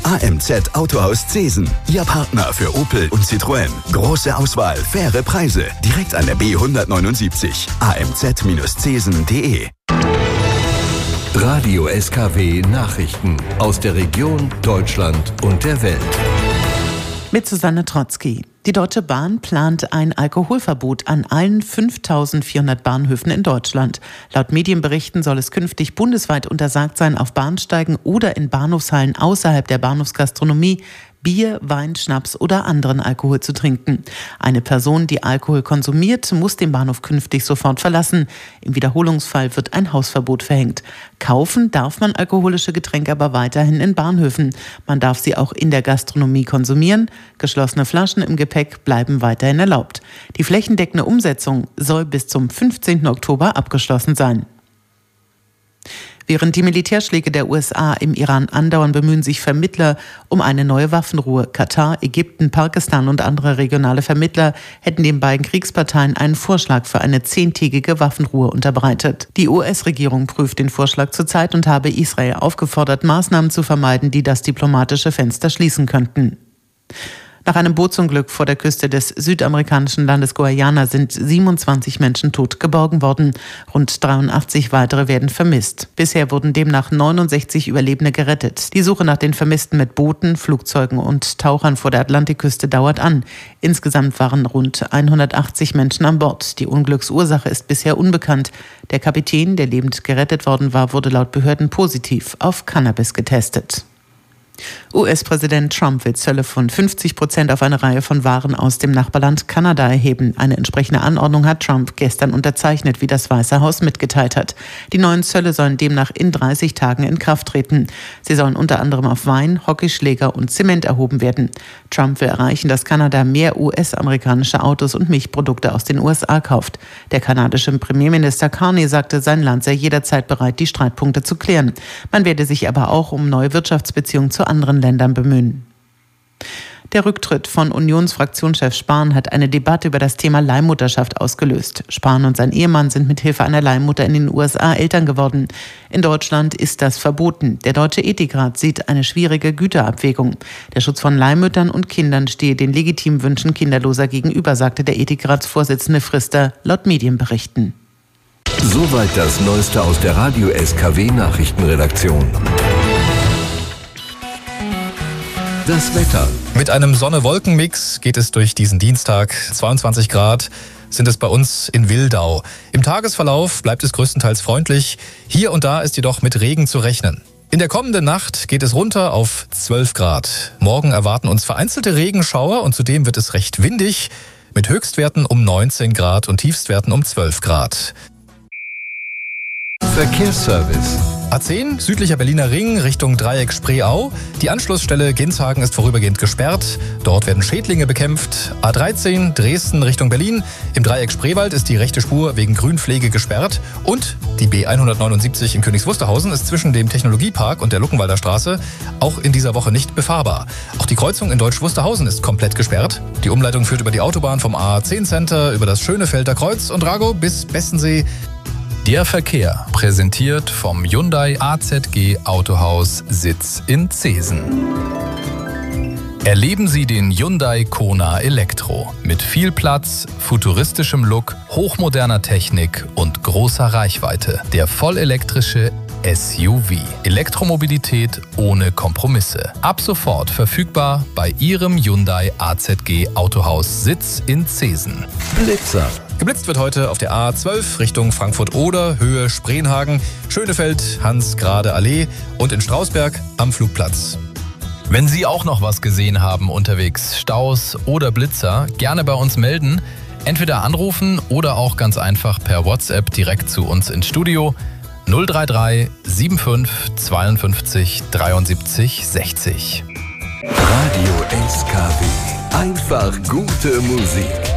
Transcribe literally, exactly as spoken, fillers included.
A M Z Autohaus Zeesen. Ihr Partner für Opel und Citroën. Große Auswahl, faire Preise. Direkt an der B hundertneunundsiebzig. a m z Bindestrich zeesen punkt de. Radio S K W Nachrichten aus der Region, Deutschland und der Welt. Mit Susanne Trotzki. Die Deutsche Bahn plant ein Alkoholverbot an allen fünftausendvierhundert Bahnhöfen in Deutschland. Laut Medienberichten soll es künftig bundesweit untersagt sein, auf Bahnsteigen oder in Bahnhofshallen außerhalb der Bahnhofsgastronomie Bier, Wein, Schnaps oder anderen Alkohol zu trinken. Eine Person, die Alkohol konsumiert, muss den Bahnhof künftig sofort verlassen. Im Wiederholungsfall wird ein Hausverbot verhängt. Kaufen darf man alkoholische Getränke aber weiterhin in Bahnhöfen. Man darf sie auch in der Gastronomie konsumieren. Geschlossene Flaschen im Gepäck bleiben weiterhin erlaubt. Die flächendeckende Umsetzung soll bis zum fünfzehnten Oktober abgeschlossen sein. Während die Militärschläge der U S A im Iran andauern, bemühen sich Vermittler um eine neue Waffenruhe. Katar, Ägypten, Pakistan und andere regionale Vermittler hätten den beiden Kriegsparteien einen Vorschlag für eine zehntägige Waffenruhe unterbreitet. Die U S-Regierung prüft den Vorschlag zurzeit und habe Israel aufgefordert, Maßnahmen zu vermeiden, die das diplomatische Fenster schließen könnten. Nach einem Bootsunglück vor der Küste des südamerikanischen Landes Guyana sind siebenundzwanzig Menschen tot geborgen worden. Rund dreiundachtzig weitere werden vermisst. Bisher wurden demnach neunundsechzig Überlebende gerettet. Die Suche nach den Vermissten mit Booten, Flugzeugen und Tauchern vor der Atlantikküste dauert an. Insgesamt waren rund hundertachtzig Menschen an Bord. Die Unglücksursache ist bisher unbekannt. Der Kapitän, der lebend gerettet worden war, wurde laut Behörden positiv auf Cannabis getestet. U S-Präsident Trump will Zölle von fünfzig Prozent auf eine Reihe von Waren aus dem Nachbarland Kanada erheben. Eine entsprechende Anordnung hat Trump gestern unterzeichnet, wie das Weiße Haus mitgeteilt hat. Die neuen Zölle sollen demnach in dreißig Tagen in Kraft treten. Sie sollen unter anderem auf Wein, Hockeyschläger und Zement erhoben werden. Trump will erreichen, dass Kanada mehr U S-amerikanische Autos und Milchprodukte aus den U S A kauft. Der kanadische Premierminister Carney sagte, sein Land sei jederzeit bereit, die Streitpunkte zu klären. Man werde sich aber auch um neue Wirtschaftsbeziehungen zu anderen Ländern bemühen. Der Rücktritt von Unionsfraktionschef Spahn hat eine Debatte über das Thema Leihmutterschaft ausgelöst. Spahn und sein Ehemann sind mit Hilfe einer Leihmutter in den U S A Eltern geworden. In Deutschland ist das verboten. Der Deutsche Ethikrat sieht eine schwierige Güterabwägung. Der Schutz von Leihmüttern und Kindern stehe den legitimen Wünschen Kinderloser gegenüber, sagte der Ethikratsvorsitzende Frister laut Medienberichten. Soweit das Neueste aus der Radio S K W Nachrichtenredaktion. Das Wetter. Mit einem Sonne-Wolken-Mix geht es durch diesen Dienstag. zweiundzwanzig Grad sind es bei uns in Wildau. Im Tagesverlauf bleibt es größtenteils freundlich. Hier und da ist jedoch mit Regen zu rechnen. In der kommenden Nacht geht es runter auf zwölf Grad. Morgen erwarten uns vereinzelte Regenschauer und zudem wird es recht windig mit Höchstwerten um neunzehn Grad und Tiefstwerten um zwölf Grad. Verkehrsservice. A zehn, südlicher Berliner Ring, Richtung Dreieck Spreeau. Die Anschlussstelle Ginshagen ist vorübergehend gesperrt. Dort werden Schädlinge bekämpft. A dreizehn, Dresden Richtung Berlin. Im Dreieck Spreewald ist die rechte Spur wegen Grünpflege gesperrt. Und die B hundertneunundsiebzig in Königs Wusterhausen ist zwischen dem Technologiepark und der Luckenwalder Straße auch in dieser Woche nicht befahrbar. Auch die Kreuzung in Deutsch Wusterhausen ist komplett gesperrt. Die Umleitung führt über die Autobahn vom A zehn Center über das Schönefelder Kreuz und Rago bis Bessensee. Der Verkehr, präsentiert vom Hyundai A Z G Autohaus Sitz in Zeesen. Erleben Sie den Hyundai Kona Elektro mit viel Platz, futuristischem Look, hochmoderner Technik und großer Reichweite. Der vollelektrische S U V. Elektromobilität ohne Kompromisse. Ab sofort verfügbar bei Ihrem Hyundai A Z G Autohaus Sitz in Zeesen. Blitzer. Geblitzt wird heute auf der A zwölf Richtung Frankfurt-Oder, Höhe Spreenhagen, Schönefeld, Hans-Grade-Allee und in Strausberg am Flugplatz. Wenn Sie auch noch was gesehen haben unterwegs, Staus oder Blitzer, gerne bei uns melden. Entweder anrufen oder auch ganz einfach per WhatsApp direkt zu uns ins Studio null drei drei sieben fünf zweiundfünfzig dreiundsiebzig sechzig. Radio S K W. Einfach gute Musik.